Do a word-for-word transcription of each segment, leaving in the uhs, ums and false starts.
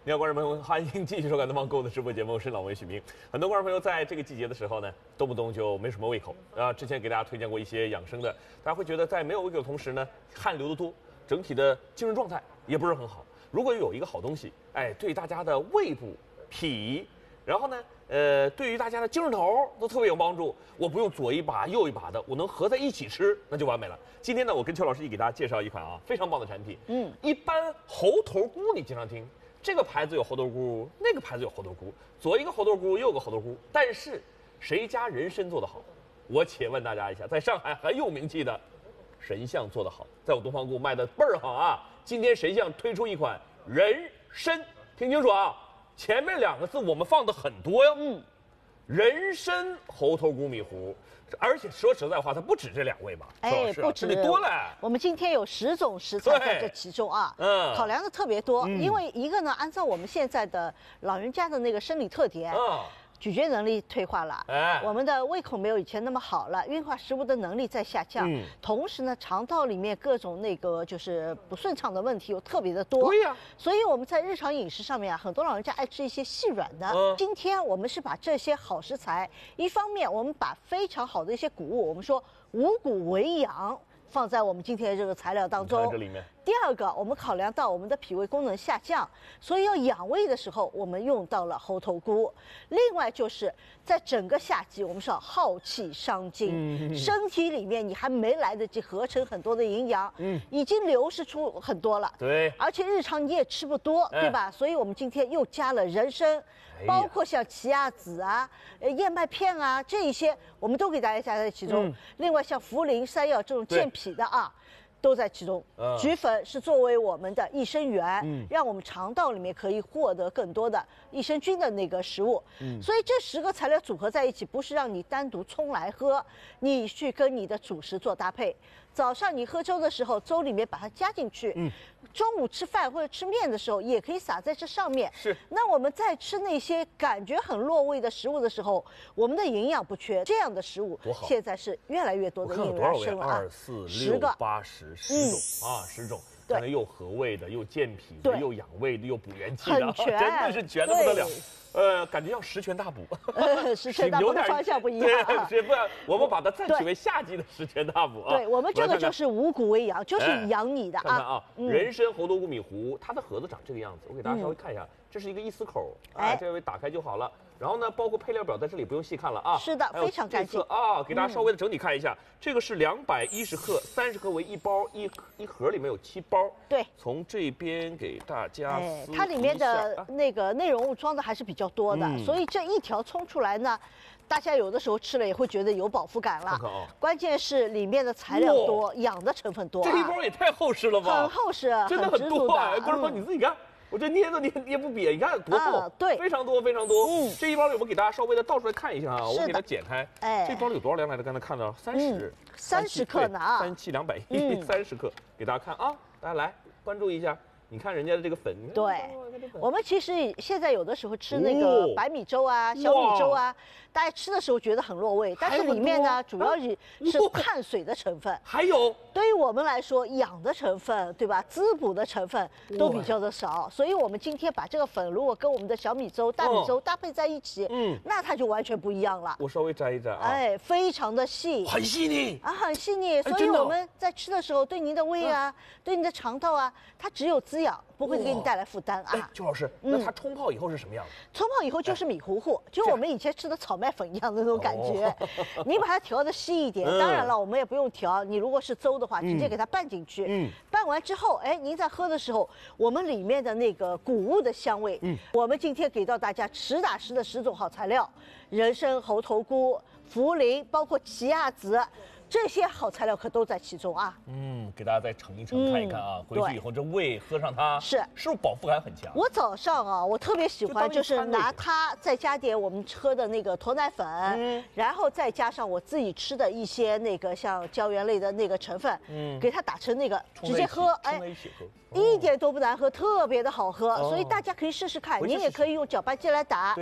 你好，观众朋友们，欢迎继续收看《东方购物》的直播节目，我是老魏许明。很多观众朋友在这个季节的时候呢，动不动就没什么胃口啊。之前给大家推荐过一些养生的，大家会觉得在没有胃口的同时呢，汗流得多，整体的精神状态也不是很好。如果有一个好东西，哎，对大家的胃部、脾，然后呢，呃，对于大家的精神头都特别有帮助。我不用左一把右一把的，我能合在一起吃，那就完美了。今天呢，我跟邱老师一给大家介绍一款啊非常棒的产品。嗯，一般猴头菇你经常听。这个牌子有猴头菇，那个牌子有猴头菇，左一个猴头菇，右个猴头菇，但是谁家人参做得好？我且问大家一下，在上海很有名气的神象做得好，在我东方菇卖的倍儿好啊！今天神象推出一款人参，听清楚啊，前面两个字我们放的很多哟。嗯，人参猴头菇米糊。而且说实在话，它不止这两味吧？ 哎，不止， 多了。 我们今天有十种食材在这其中啊，嗯，考量的特别多。嗯、因为一个呢，按照我们现在的老人家的那个生理特点，嗯，咀嚼能力退化了，哎，我们的胃口没有以前那么好了，运化食物的能力在下降。嗯，同时呢，肠道里面各种那个就是不顺畅的问题又特别的多。 对呀、啊， 所以我们在日常饮食上面啊，很多老人家爱吃一些细软的。嗯，今天我们是把这些好食材，一方面我们把非常好的一些谷物，我们说五谷为养，放在我们今天的这个材料当中。 这里面。 第二个，我们考量到我们的脾胃功能下降，所以要养胃的时候，我们用到了猴头菇。另外就是在整个夏季，我们说耗气伤精，嗯、身体里面你还没来得及合成很多的营养，嗯，已经流失出很多了。 对， 而且日常你也吃不多，哎、对吧？所以我们今天又加了人参，哎、包括像奇亚籽啊、呃燕麦片啊这一些，我们都给大家加在其中。嗯、另外像茯苓、山药这种健脾的啊。都在其中，菊粉是作为我们的益生元，嗯、让我们肠道里面可以获得更多的益生菌的那个食物。嗯、所以这十个材料组合在一起，不是让你单独冲来喝，你去跟你的主食做搭配。早上你喝粥的时候，粥里面把它加进去；嗯、中午吃饭或者吃面的时候，也可以撒在这上面。 是。 那我们在吃那些感觉很落胃的食物的时候，我们的营养不缺，这样的食物现在是越来越多的应运而生了啊。 二四六八十。十种、嗯、啊，十种，看来又和胃的，又健脾的，又养胃的，又补元气的， 很全， 真的是全的不得了。呃，感觉要十全大补， 呃，十全大补的方向不一样、啊。 对，不然我们把它暂取为夏季的十全大补啊。 对，我们这个就是五谷为养，就是养你的啊。 看看啊，嗯、人参猴头菇米糊，它的盒子长这个样子，我给大家稍微看一下，嗯、这是一个一丝口，哎，这位打开就好了。然后呢，包括配料表在这里不用细看了啊。 是的，非常干净啊。给大家稍微的整体看一下，嗯、这个是两百一十克，三十克为一包，一一盒里面有七包。 对， 从这边给大家哎，它里面的那个内容物装的还是比较多的，嗯、所以这一条冲出来呢，大家有的时候吃了也会觉得有饱腹感了。 看看啊， 关键是里面的材料多，养的成分多、啊。 这一包也太厚实了吧？ 很厚实， 真的很多啊！观众朋友你自己看。我这捏都捏捏不瘪，你看多厚、 啊，对， 非常多非常多。嗯，这一包有没有给大家稍微的倒出来看一下啊？我给它剪开。哎，这包里有多少量来着？刚才看到三十， 三十克呢啊， 三七两百一，三十克，给大家看啊，大家来关注一下。你看人家的这个粉， 对，我们其实现在有的时候吃那个白米粥啊、小米粥啊，大家吃的时候觉得很落胃，但是里面呢主要是是碳水的成分， 还有对于我们来说养的成分，对吧？滋补的成分都比较的少，所以我们今天把这个粉如果跟我们的小米粥、大米粥搭配在一起，嗯，那它就完全不一样了。 我稍微摘一摘啊， 哎，非常的细， 很细腻啊，很细腻，所以我们在吃的时候，对您的胃啊，对你的肠道啊，它只有滋养。不会给你带来负担啊！ 哎，邱老师，那它冲泡以后是什么样的？ 冲泡以后就是米糊糊，就我们以前吃的草麦粉一样的那种感觉。你把它调的稀一点，当然了，我们也不用调。你如果是粥的话，直接给它拌进去。嗯，拌完之后，哎，您在喝的时候，我们里面的那个谷物的香味，嗯，我们今天给到大家实打实的十种好材料：人参、猴头菇、茯苓，包括奇亚籽。这些好材料可都在其中啊！ 嗯，给大家再盛一盛，看一看啊。回去以后这胃喝上它， 是是不是饱腹感很强？ 我早上啊，我特别喜欢就是拿它再加点我们喝的那个鸵奶粉，嗯，然后再加上我自己吃的一些那个像胶原类的那个成分，嗯，给它打成那个直接喝，哎，一点都不难喝，特别的好喝，所以大家可以试试看。您也可以用搅拌机来打。对。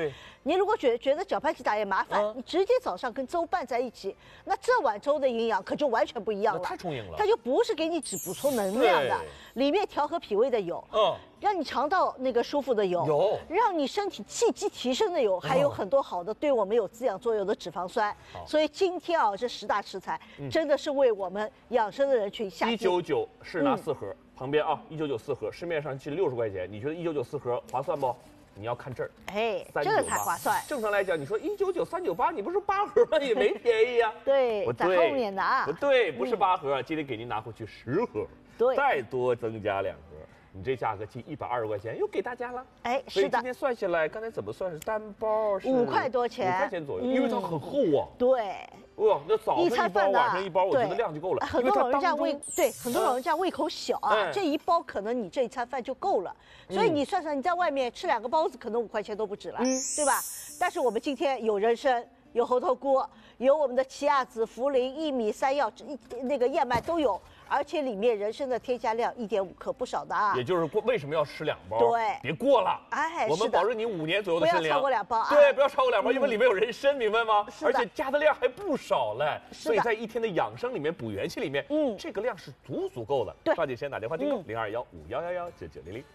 你如果觉觉得搅拌机打也麻烦， 嗯、 你直接早上跟粥拌在一起，那这碗粥的营养可就完全不一样了， 太充盈了。 它就不是给你只补充能量的，里面调和脾胃的有，嗯，让你肠道那个舒服的有， 有， 让你身体气机提升的有，还有很多好的对我们有滋养作用的脂肪酸。所以今天啊，这十大食材真的是为我们养生的人群下。 一九九是拿四盒，嗯、旁边啊，一九九四盒，市面上是六十块钱，你觉得一九九四盒划算不？你要看这儿， 哎，这个才划算。 正常来讲，你说一九九、三九八，你不是八盒吗？也没便宜呀、啊。 对，在后面的啊。 不对，不是八盒，嗯、今天给您拿回去十盒， 对， 再多增加两盒。你这价格近一百二十块钱，又给大家了。 哎， 是的。所以今天算下来，刚才怎么算是单包是五块多钱， 五块钱左右，嗯、因为它很厚啊。 对。 哇，那早上一包，晚上一包，我觉得量就够了。 很多老人家胃对，很多老人家胃口小啊， 嗯、 这一包可能你这一餐饭就够了。所以你算算，你在外面吃两个包子，可能五块钱都不止了，嗯、对吧？但是我们今天有人参，有猴头菇，有我们的奇亚籽、茯苓、薏米、山药、那个燕麦都有。而且里面人参的添加量一点五克，不少的啊。 也就是过为什么要吃两包？ 对， 别过了。 哎， 我们保证你五年左右的参量， 不要超过两包啊。 对，不要超过两包，因为里面有人参，明白吗？ 是的。 而且加的量还不少嘞， 是所以在一天的养生里面补元气里面，嗯，这个量是足足够的。 对， 抓紧时间打电话订购零二幺五幺幺幺九九零零。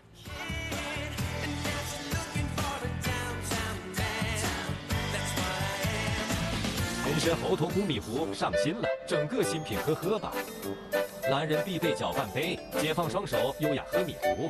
人参猴头菇米糊上新了，整个新品喝喝吧。男人必备搅拌杯，解放双手，优雅喝米糊。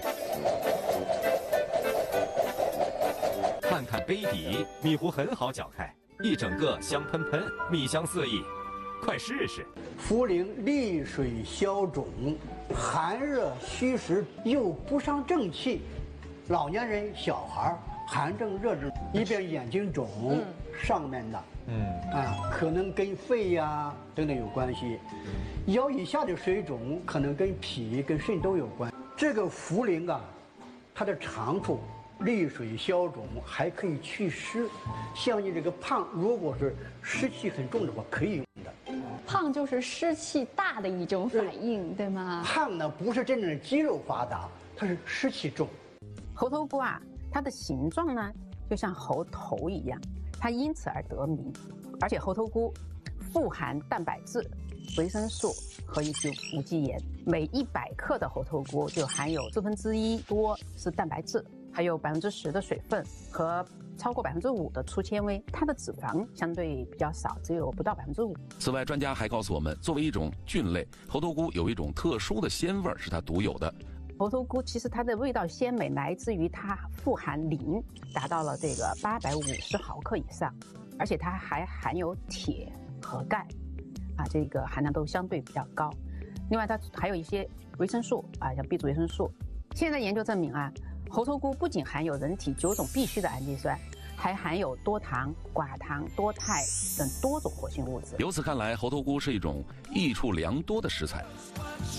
看看杯底，米糊很好搅开，一整个香喷喷，米香四溢，快试试。 茯苓利水消肿，寒热虚实又不伤正气。老年人、小孩寒症、热症，一边眼睛肿，嗯、上面的。嗯啊，可能跟肺呀、啊、等等有关系，腰以下的水肿可能跟脾、跟肾都有关。这个茯苓啊，它的长处利水消肿，还可以祛湿。像你这个胖，如果是湿气很重的话，可以用的。 胖就是湿气大的一种反应，对吗？ 胖呢不是真正的肌肉发达，它是湿气重。 猴头菇啊，它的形状呢就像猴头一样。它因此而得名，而且猴头菇富含蛋白质、维生素和一些无机盐。每一百克的猴头菇就含有四分之一多是蛋白质，还有百分之十的水分和超过百分之五的粗纤维。它的脂肪相对比较少，只有不到百分之五。 此外，专家还告诉我们，作为一种菌类，猴头菇有一种特殊的鲜味是它独有的。 猴头菇其实它的味道鲜美来自于它富含磷，达到了这个八百五十毫克以上，而且它还含有铁和钙，啊，这个含量都相对比较高。另外，它还有一些维生素啊，像 B 族维生素。现在研究证明啊，猴头菇不仅含有人体九种必需的氨基酸，还含有多糖、寡糖、多肽等多种活性物质。 由此看来，猴头菇是一种益处良多的食材。